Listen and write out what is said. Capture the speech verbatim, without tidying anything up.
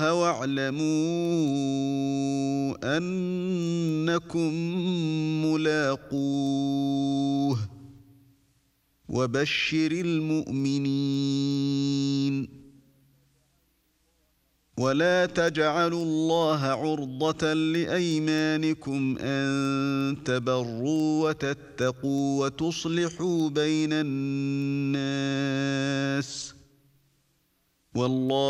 واعلموا أنكم ملاقوه وبشر المؤمنين. ولا تجعلوا الله عرضة لأيمانكم أن تبروا وتتقوا وتصلحوا بين الناس، والله